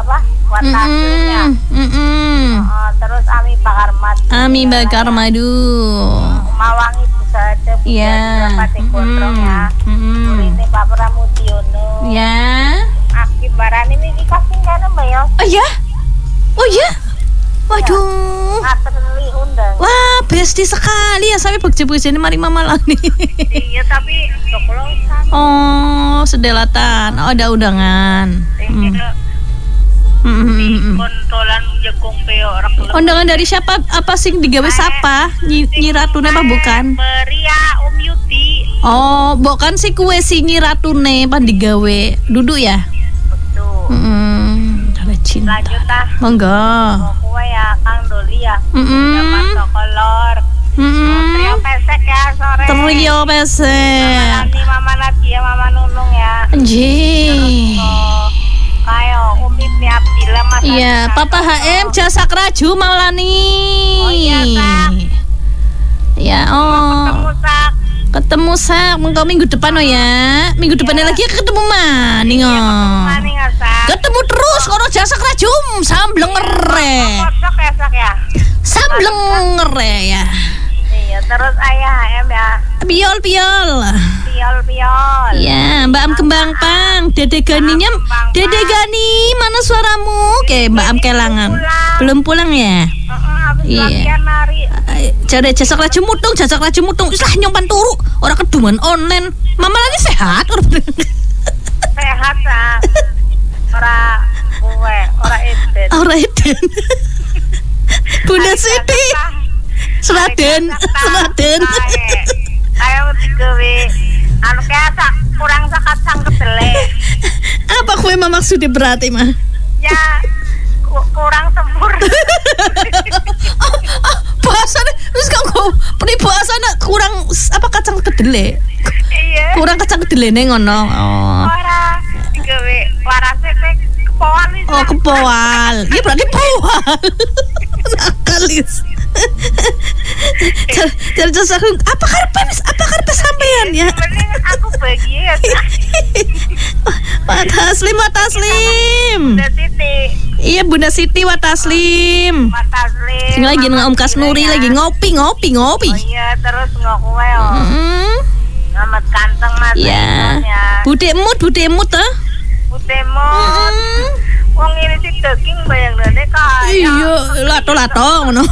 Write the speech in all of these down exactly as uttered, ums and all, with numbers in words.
apa? Watasnya. Uh, terus Ami bakar madu. Ami bakar madu. Mawang ibu saja. Iya. Pati gondrong ya. Ini Pak Pramudiono. Ya. Aki barani niki kasing kene Mbak ya. Oh ya? Oh ya? Waduh. Ngateli undang. Wah, besti sekali ya sampai bejek-bejekne mari Mama Lani. Iya, tapi dokolosan. Oh, sedelatan. Oh, ada undangan. Iya. Hmm. Kontolan jekung peo ora kelem. Undangan dari siapa? Apa sing digawe sapa? Nyi, Nyi Ratune apa bukan? Beria Om Yuti. Oh, bukan si kue si Nyi Ratune pan digawe. Duduk ya? Betul. Heeh. Kalau cinta. Lanjut ah. Monggo. Kue ya Kang Doli ya. Heeh. Dapat kolor. Heeh. Trio pesek ya sore. Trio pesek. Mama Nani, Mama Nadia, Mama Nunung ya. Anjing. Kayo Umi Abdillah Mas. Iya, Papa H M Jasa Kraju Maulani. Oh iya, Kak. Ya, oh. Ketemu Sak. Ketemu Sak, mengko minggu depan oh ya. Minggu depannya lagi ketemu maning oh. Maning Sak. Ketemu terus kono Jasa Kraju sambleng ngere. Kocok ya Sak ya. Sambleng ngere ya. Iya, terus ayah H M ya. Piol piol. Piol piol. Iya, Mbak Am Kembang Pang, Dede Ganinya, Dede Gani, mana suaramu? Oke, Mbak Am Kelangan. Belum pulang ya? Heeh, habis Iya. latihan nari. Jare Jasa Kraju mutung, Jasa Kraju mutung. Wis lah nyompan turu, ora keduman online. Mama lagi sehat ora? Sehat Sak. Ora kowe, ora eden. Ora eden. Bunda Siti. Seraden, Seraden. Ayo digawe anu kayak sak kurang sakat sang kedele. Apa kue mah maksudnya berarti mah? Ya ku- kurang sempurna. Oh, oh, bahasanya terus kamu peribahasanya kurang apa kacang kedele? Iya. Kurang kacang kedele nih ngono. Oh. Ora digawe warase teh kepoan wis. Oh, kepoal. Ya berarti poal. Nakalis. Jadi jasa aku apa karpe apa karpe sampean ya? Mending aku bahagia. Pak Taslim, Pak Taslim. Bunda Siti. Iya Bunda Siti, Pak Taslim. Mas Taslim. Sing lagi nang Om Kasnuri lagi ngopi ngopi ngopi. Oh iya, terus ngokowe yo. Heeh. Selamat kanteng Mas. Iya. Bude emut, bude emut ah. Utemot. Wong ini sih daging bayangne kaya. Iya, lato-lato ngono.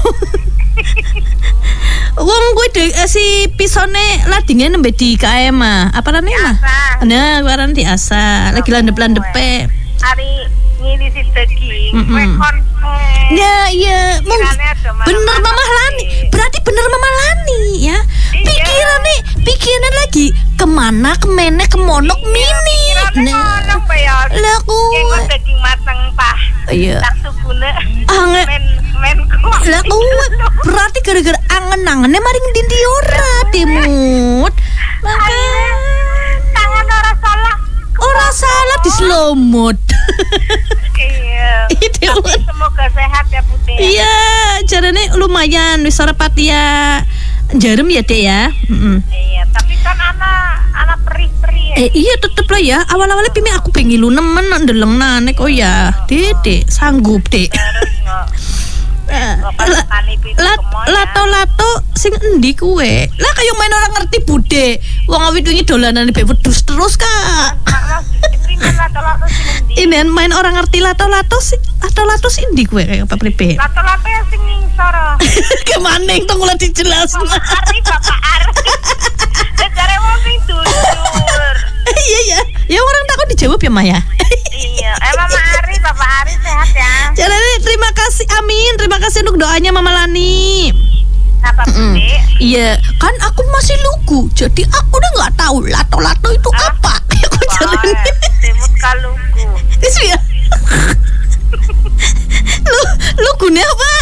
Wong kuwi de- eh, si pisone ladinge nembe di K M ah. Apa namanya mah? Nah, waran diasa. Lagi landep-landepe. Hari ngini si daging. Mm-mm. Kue kon. Ya, iya. Mung- bener Mama Lani. Berarti bener Mama Lani ya. Pikirannya, pikirannya lagi kemana, kemene, kemonok mini. Nah, lah kuwe. Kue daging mateng pah. Iya. Tak subune. Ange. Men men kok. Lah kuwe. Berarti gara-gara angen-angennya maring dindi ora demut. Maka Tangan ora salah. ora salah dislomot. Iya. Itu. Tapi semoga sehat ya Putih. Iya, jarane lumayan wis sarapat ya. Jarem ya, Dek ya. Heeh. Iya, tapi kan anak anak perih-perih. Eh iya tetep lah ya. Awal-awalnya pimi aku pengen lu nemen ndeleng nanek oh ya. Dek, sanggup, Dek. Terus nggak La- lat- lato-lato sing endi kuwe? Lah kayak main orang ngerti bude. Wong awit wingi dolanan mbek wedhus terus, Kak. Ini main orang ngerti lato-lato sih. Lato-lato sing endi kuwe kayak apa pribe? Lato-lato yang sing ngisor. Kemaning tong ora dijelasno. Ari Bapak Ari. Jare wong sing dulur. Iya ya. Ya orang takut dijawab ya, Maya. Iya, eh Mama Ari, Bapak Ari sehat ya. Jadi terima kasih, amin. Terima kasih untuk doanya Mama Lani. Apa Mm. Budi? Iya, kan aku masih lugu, jadi aku udah nggak tahu lato-lato itu Ah, apa. Aku jalan. Timut kaluku. Itu ya. Lu lugune apa?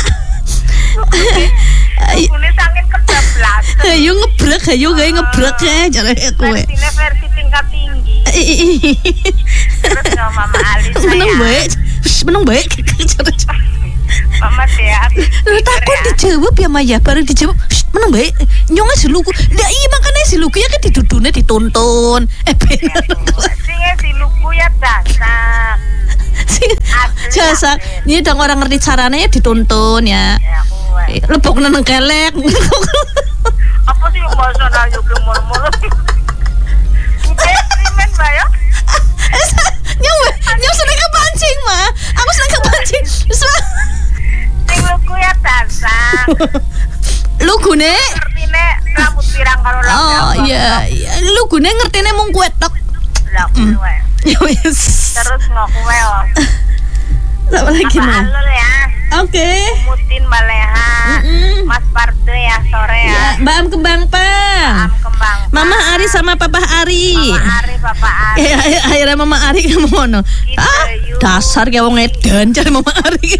Ayo, Lugune saking kedablas. ayo ngebrek, ayo gawe ngebrek ya, jalan kowe. Versine versi tingkat tinggi. Terus sama Mama Ali Meneng saya. baik, meneng baik. Mama sehat. Lu takut dijawab ya Maya, baru dijawab meneng baik. Nyonge si lugu. Lah iya makanya si lugu ya kan didudune dituntun. Eh bener. Singe si luku ya dasak. Sing jasa. Ini dong orang ngerti caranya ya dituntun ya. Ya kuwe. Lebok nang kelek. Apa sih yang bahasa ayu ke mul-mul? Udah krimen bayo. Nyawa, nyawa seneng kepancing mah. Aku seneng kepancing. Sing luku ya dansang. Lugune Ngertine rambut pirang karo rambut. oh iya, iya. Lugune ngertine mung kuwe tok. Lah kuwe. Ya wis. Terus ngokuwe oh. Apa lagi Apa mah? alur ya? Oke. Mutin Baleha. Mm-mm. Mas Pardo ya sore ya. Ya, Mbak Am Kembang Pang. Am Kembang. Mama Ari sama Papa Ari. Mama Ari, Papa Ari. Eh, ay- akhirnya Mama Ari ngono. Gitu, Ah, yuk. dasar ya wong edan cari Mama Ari.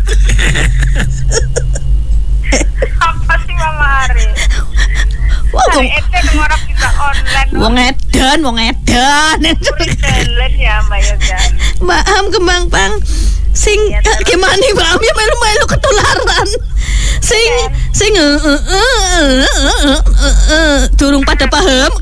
Apa sih Mama Ari? Wah, Hari wong, itu orang bisa online. wong edan, wong edan. Talent ya Mbak Yoga. Mbak Am Kembang Pang. Sing Ya, eh, terus. gimana nih Mbak Am ya melu-melu ketularan. Sing Ya. sing eh, eh, eh, eh, eh, eh, durung pada paham.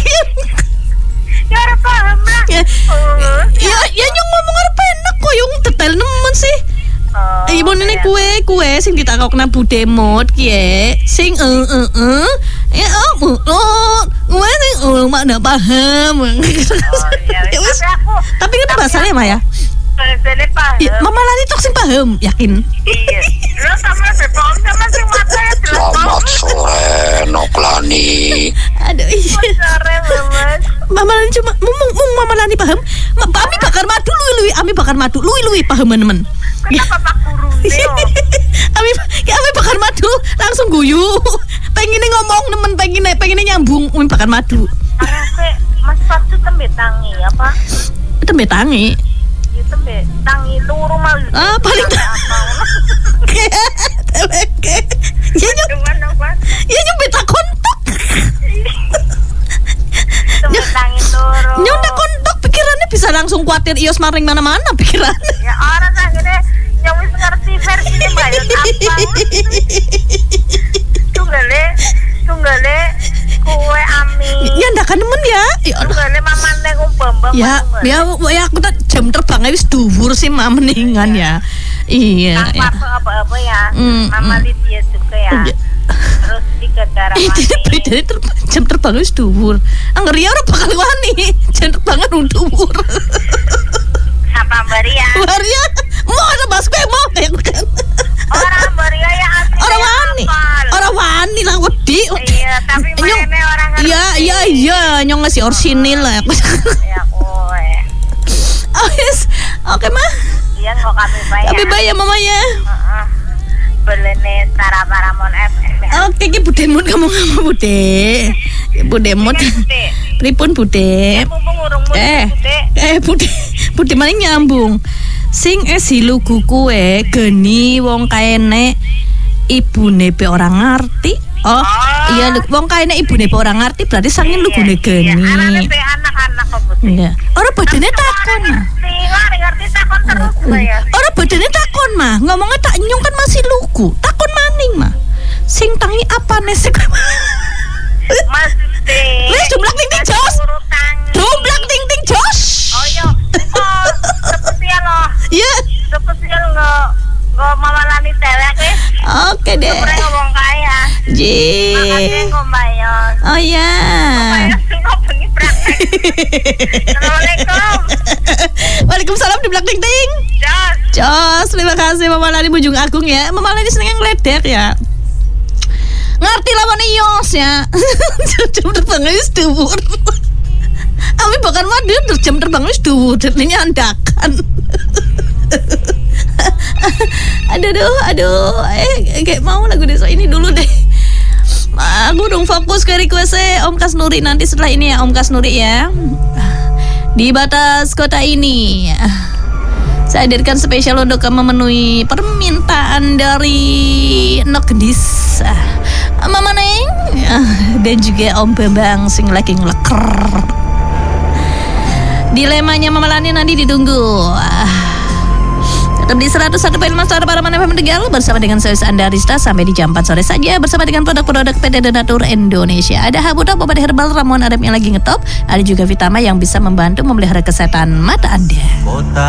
Ya ora paham lah. Ya. Oh, Ya, ya nyong ngomong arep enak kok yung detail nemen sih. oh, Ibu ini ya. kue kue sing ditakokna Bude Mod kie sing eh eh eh ya oh oh kue sing oh mana paham. Oh, ya, Ya wis. tapi aku Tapi kan bahasanya mah ya. bahasanya paham. Ya, Mama Lani tok sing paham, yakin. Iya. Lo sama Bepom sama si mata ya jelas Selamat banget. sore, Noklani. Aduh iya. Sore Mas. Mama Lani cuma mung mung Mama Lani paham. Ma- Ami bakar madu luwi-luwi, Ami bakar madu luwi-luwi paham teman. Kenapa Pak Guru Neo? Ami ya Ami bakar madu langsung guyu. Pengen ngomong nemen pengen pengen nyambung Ami bakar madu. Arase Mas Patu tembe tangi apa? Tembe tangi. Ya tembe tangi luru mal. Ah, paling ta- Oke. Ya nyok Cuman apa? ya nyok beta kontok. Tembe tangi luru. Nyok tak kontok pikirannya bisa langsung kuatir ios maring mana-mana pikirannya. Ya orang akhirnya yang wis ngerti versinya Mbak Yos apa? Tunggale, tunggale kue ami. Ya ndak kan nemen ya. Ya aduh. Tunggale mamane kumbang-bang. Ya, ya, ya aku tak jam terbangnya wis dhuwur sih mah mendingan ya. Iya, Kang ya. Parto apa-apa ya. Mm, Mama mm. Lydia juga ya. Iya. Terus tiga darah Eh, mani. dia bedanya ter- jam terbangnya wis dhuwur. Angger ya ora bakal wani. Jam terbangnya rung dhuwur. Siapa Maria? Maria, mau ada bas gue mau kayak kan. Orang Maria yang asli. Orang wani, orang wani lah wedi. Iya, tapi Nyong, mainnya orang ngerti. iya iya iya, nyong ngasih orsinil lah. Ya kue. Oh yes, oke mah. Iya kok kami bayar. Tapi bayar mamanya. Heeh. Belene Tara Paramon F M. Oke, ki Budemon kamu ngapa Bude? Budemon. Pripun Bude? Mumpung urung Eh, Bude. eh Bude, Bude maning nyambung. Sing esi lugu kue geni wong kaene ibune be orang ngerti. Oh, iya lu- wong kaene ibune be orang ngerti berarti sangin lugune Iya, anaknya geni. be anak-anak kok Bude. Iya. Ora badane takon mah. Ngerti, ngerti, ngerti takon terus ya. Ora badane takon mah. Ngomongnya tak nyung kan masih lugu. Takon maning mah. Sing tangi apa nesek. Mas Teh. Wis jumlah ting ting jos. Jumlah ting ting jos. Oh yo, kok spesial loh. Iya. Spesial nggak nggak mawalani telek wis. Oke deh. Kurang ngomong kaya. Ji. Makasih kok Bayon. Oh ya. Bayon nggak bengi praktek. Assalamualaikum. Waalaikumsalam di belakang ting ting. Jos. Jos, terima kasih Mama Lani Bujung Agung ya. Mama Lani seneng ngeledek ya. Ngerti lawan ios ya. Jam terbangnya wis dhuwur. Ami bakal madu jam terbangnya wis dhuwur dan nyandakan. aduh aduh aduh eh kayak mau lagu desa ini dulu deh. Aku dong fokus ke requestnya Om Kasnuri nanti setelah ini ya Om Kasnuri ya. Di batas kota ini saya hadirkan spesial untuk memenuhi permintaan dari Nokdis Mama Neng dan juga Om Bambang sing lagi ngeleker. Dilemanya Mama Lani nanti ditunggu. Tetap di seratus satu koma lima Suara Paraman F M Tegal bersama dengan service Anda Rista sampai di jam empat sore saja bersama dengan produk-produk P T Donatur Indonesia. Ada Habuta, obat herbal, ramuan Arab yang lagi ngetop. Ada juga Vitama yang bisa membantu memelihara kesehatan mata Anda.